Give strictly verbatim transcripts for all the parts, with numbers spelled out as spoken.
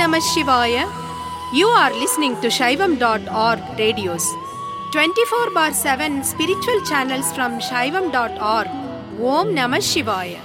Namah Shivaya. You are listening to Shaivam dot org radios. twenty-four bar seven spiritual channels from Shaivam dot org. Om Namah Shivaya.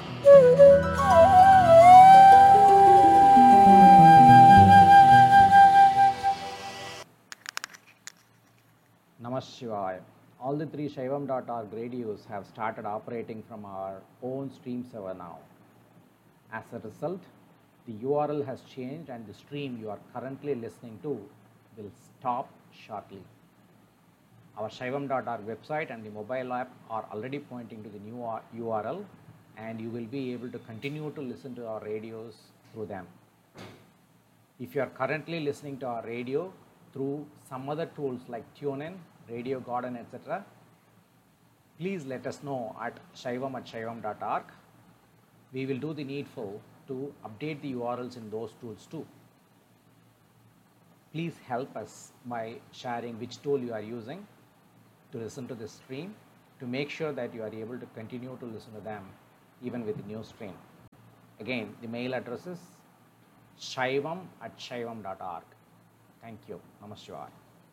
Namah Shivaya. All the three Shaivam dot org radios have started operating from our own stream server now. As a result, the U R L has changed and the stream you are currently listening to will stop shortly. Our Shaivam dot org website and the mobile app are already pointing to the new U R L, and you will be able to continue to listen to our radios through them. If you are currently listening to our radio through some other tools like TuneIn, Radio Garden, et cetera, please let us know at shaivam at shaivam dot org. We will do the needful to update the U R Ls in those tools too. Please help us by sharing which tool you are using to listen to this stream, to make sure that you are able to continue to listen to them even with the new stream. Again, the mail address is shaivam at shaivam dot org. Thank you. Namaskar.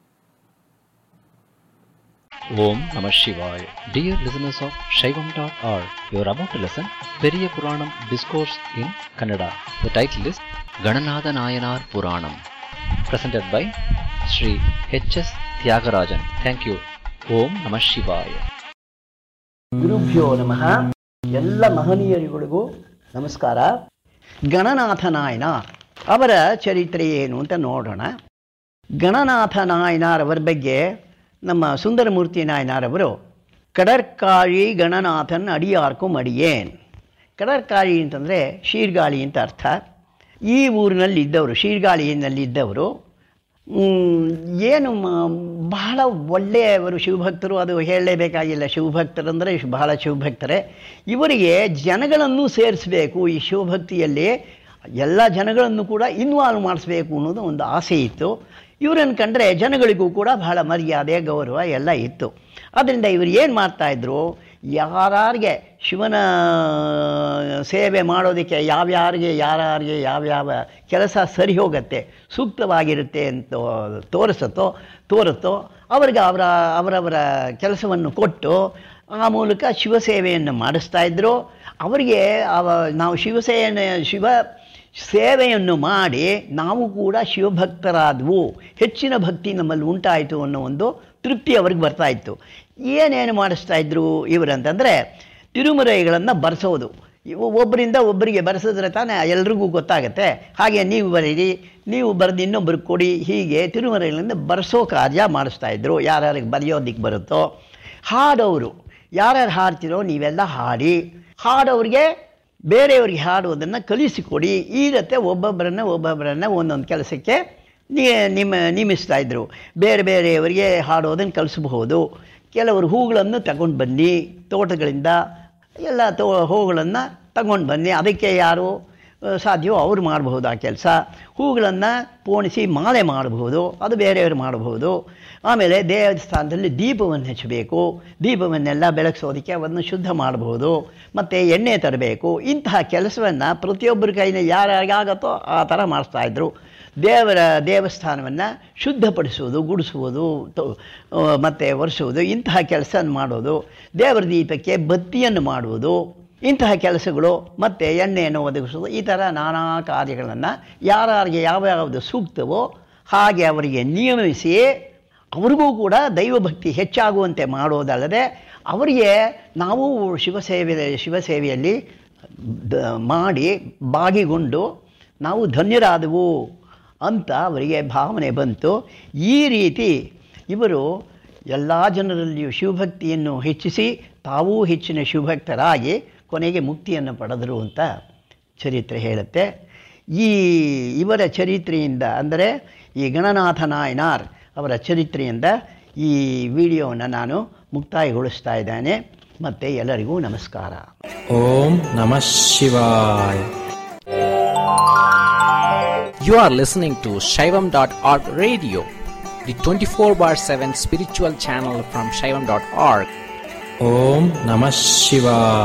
Om Namah Shivaya. Dear listeners of Shaivam dot org, you are about to listen Periya Puranam Discourse in Kannada. The title is Gananatha Nayanar Puranam, presented by Sri H S Tyagarajan. Thank you. Om Namah Shivaya. ಗುರುಭ್ಯೋ ನಮಃ. ಎಲ್ಲ ಮಹನೀಯರಿಗಳಿಗೂ ನಮಸ್ಕಾರ. ಗಣನಾಥ ನಾಯನಾರ್ ಅವರ ಚರಿತ್ರೆ ಏನು ಅಂತ ನೋಡೋಣ. ಗಣನಾಥ ನಾಯನಾರ್ ಅವರ ಬಗ್ಗೆ ನಮ್ಮ ಸುಂದರಮೂರ್ತಿ ನಾಯನಾರವರು ಕಡರ್ಕಾಳಿ ಗಣನಾಥನ್ ಅಡಿಯಾರ್ಕು ಅಡಿಯೇನ್. ಕಡರ್ಕಾಳಿ ಅಂತಂದರೆ ಶೀರ್ಗಾಳಿ ಅಂತ ಅರ್ಥ. ಈ ಊರಿನಲ್ಲಿ ಇದ್ದವರು, ಶೀರ್ಗಾಳಿಯಲ್ಲಿ ಇದ್ದವರು. ಏನು ಬಹಳ ಒಳ್ಳೆಯವರು, ಶಿವಭಕ್ತರು. ಅದು ಹೇಳಲೇಬೇಕಾಗಿಲ್ಲ, ಶಿವಭಕ್ತರಂದರೆ ಬಹಳ ಶಿವಭಕ್ತರೇ. ಇವರಿಗೆ ಜನಗಳನ್ನು ಸೇರಿಸಬೇಕು, ಈ ಶಿವಭಕ್ತಿಯಲ್ಲಿ ಎಲ್ಲ ಜನಗಳನ್ನು ಕೂಡ ಇನ್ವಾಲ್ವ್ ಮಾಡಿಸ್ಬೇಕು ಅನ್ನೋದು ಒಂದು ಆಸೆ ಇತ್ತು. ಇವರನ್ನು ಕಂಡ್ರೆ ಜನಗಳಿಗೂ ಕೂಡ ಬಹಳ ಮರ್ಯಾದೆ, ಗೌರವ ಎಲ್ಲ ಇತ್ತು. ಆದ್ದರಿಂದ ಇವರು ಏನು ಮಾಡ್ತಾಯಿದ್ರು, ಯಾರಿಗೆ ಶಿವನ ಸೇವೆ ಮಾಡೋದಕ್ಕೆ ಯಾವ್ಯಾರಿಗೆ ಯಾರ್ಯಾರಿಗೆ ಯಾವ್ಯಾವ ಕೆಲಸ ಸರಿ ಹೋಗುತ್ತೆ, ಸೂಕ್ತವಾಗಿರುತ್ತೆ ಅಂತ ತೋರಿಸುತ್ತೋ ತೋರುತ್ತೋ ಅವ್ರಿಗೆ ಅವರ ಅವರವರ ಕೆಲಸವನ್ನು ಕೊಟ್ಟು ಆ ಮೂಲಕ ಶಿವಸೇವೆಯನ್ನು ಮಾಡಿಸ್ತಾಯಿದ್ರು. ಅವರಿಗೆ ಅವ ನಾವು ಶಿವಸೇನೆ ಶಿವ ಸೇವೆಯನ್ನು ಮಾಡಿ ನಾವು ಕೂಡ ಶಿವಭಕ್ತರಾದವು, ಹೆಚ್ಚಿನ ಭಕ್ತಿ ನಮ್ಮಲ್ಲಿ ಉಂಟಾಯಿತು ಅನ್ನೋ ಒಂದು ತೃಪ್ತಿ ಅವ್ರಿಗೆ ಬರ್ತಾಯಿತ್ತು. ಏನೇನು ಮಾಡಿಸ್ತಾಯಿದ್ರು ಇವರಂತಂದರೆ, ತಿರುಮುರೈಗಳನ್ನು ಬರೆಸೋದು. ಒಬ್ಬರಿಂದ ಒಬ್ಬರಿಗೆ ಬರೆಸಿದ್ರೆ ತಾನೇ ಎಲ್ರಿಗೂ ಗೊತ್ತಾಗುತ್ತೆ. ಹಾಗೆ ನೀವು ಬರೀರಿ, ನೀವು ಬರೆದು ಇನ್ನೊಬ್ಬರಿಗೆ ಕೊಡಿ, ಹೀಗೆ ತಿರುಮುರೈಗಳಿಂದ ಬರೆಸೋ ಕಾರ್ಯ ಮಾಡಿಸ್ತಾಯಿದ್ರು. ಯಾರ್ಯಾರಿಗೆ ಬರೆಯೋದಕ್ಕೆ ಬರುತ್ತೋ. ಹಾಡೋರು, ಯಾರ್ಯಾರು ಹಾಡ್ತಿರೋ ನೀವೆಲ್ಲ ಹಾಡಿ, ಹಾಡೋರಿಗೆ ಬೇರೆಯವ್ರಿಗೆ ಹಾಡುವುದನ್ನು ಕಲಿಸಿಕೊಡಿ. ಈ ರೀತಿ ಒಬ್ಬೊಬ್ಬರನ್ನು ಒಬ್ಬೊಬ್ಬರನ್ನು ಒಂದೊಂದು ಕೆಲಸಕ್ಕೆ ನಿಮ್ಮ ನೇಮಿಸ್ತಾಯಿದ್ರು. ಬೇರೆ ಬೇರೆಯವರಿಗೆ ಹಾಡೋದನ್ನು ಕಲಿಸಬಹುದು. ಕೆಲವರು ಹೂಗಳನ್ನು ತಗೊಂಡು ಬನ್ನಿ, ತೋಟಗಳಿಂದ ಎಲ್ಲ ತೋ ಹೂಗಳನ್ನು ತಗೊಂಡು ಬನ್ನಿ. ಅದಕ್ಕೆ ಯಾರು ಸಾಧ್ಯವೋ ಅವ್ರು ಮಾಡಬಹುದು ಆ ಕೆಲಸ. ಹೂಗಳನ್ನು ಪೋಣಿಸಿ ಮಾಲೆ ಮಾಡಬಹುದು, ಅದು ಬೇರೆಯವರು ಮಾಡಬಹುದು. ಆಮೇಲೆ ದೇವಸ್ಥಾನದಲ್ಲಿ ದೀಪವನ್ನು ಹಚ್ಚಬೇಕು, ದೀಪವನ್ನೆಲ್ಲ ಬೆಳಗಿಸೋದಕ್ಕೆ ಅವನ್ನು ಶುದ್ಧ ಮಾಡಬಹುದು. ಮತ್ತು ಎಣ್ಣೆ ತರಬೇಕು. ಇಂತಹ ಕೆಲಸವನ್ನು ಪ್ರತಿಯೊಬ್ಬರ ಕೈಯಿಂದ ಯಾರ್ಯಾರಿಗಾಗತ್ತೋ ಆ ಥರ ಮಾಡಿಸ್ತಾಯಿದ್ರು. ದೇವರ ದೇವಸ್ಥಾನವನ್ನು ಶುದ್ಧಪಡಿಸುವುದು, ಗುಡಿಸುವುದು ಮತ್ತು ಒರೆಸುವುದು, ಇಂತಹ ಕೆಲಸ ಮಾಡೋದು. ದೇವರ ದೀಪಕ್ಕೆ ಬತ್ತಿಯನ್ನು ಮಾಡುವುದು, ಇಂತಹ ಕೆಲಸಗಳು, ಮತ್ತು ಎಣ್ಣೆಯನ್ನು ಒದಗಿಸೋದು, ಈ ಥರ ನಾನಾ ಕಾರ್ಯಗಳನ್ನು ಯಾರ್ಯಾರಿಗೆ ಯಾವ್ಯಾವುದು ಸೂಕ್ತವೋ ಹಾಗೆ ಅವರಿಗೆ ನಿಯಮಿಸಿ ಅವ್ರಿಗೂ ಕೂಡ ದೈವಭಕ್ತಿ ಹೆಚ್ಚಾಗುವಂತೆ ಮಾಡೋದಲ್ಲದೆ ಅವರಿಗೆ ನಾವು ಶಿವಸೇವೆ ಶಿವಸೇವೆಯಲ್ಲಿ ಮಾಡಿ ಬಾಗಿಗೊಂಡು ನಾವು ಧನ್ಯರಾದವು ಅಂತ ಅವರಿಗೆ ಭಾವನೆ ಬಂತು. ಈ ರೀತಿ ಇವರು ಎಲ್ಲ ಜನರಲ್ಲಿಯೂ ಶಿವಭಕ್ತಿಯನ್ನು ಹೆಚ್ಚಿಸಿ ತಾವೂ ಹೆಚ್ಚಿನ ಶಿವಭಕ್ತರಾಗಿ ಕೊನೆಗೆ ಮುಕ್ತಿಯನ್ನು ಪಡೆದರು ಅಂತ ಚರಿತ್ರೆ ಹೇಳುತ್ತೆ. ಈ ಇವರ ಚರಿತ್ರೆಯಿಂದ, ಅಂದರೆ ಈ ಗಣನಾಥ ನಾಯನಾರ್ ಅವರ ಚರಿತ್ರೆಯಿಂದ ಈ ವಿಡಿಯೋವನ್ನು ನಾನು ಮುಕ್ತಾಯಗೊಳಿಸ್ತಾ ಇದ್ದೇನೆ. ಮತ್ತು ಎಲ್ಲರಿಗೂ ನಮಸ್ಕಾರ. ಓಂ ನಮಃ ಶಿವಾಯ. You are listening to Shaivam dot org radio, the twenty-four bar seven spiritual channel from Shaivam dot org. Om Namah Shivaya.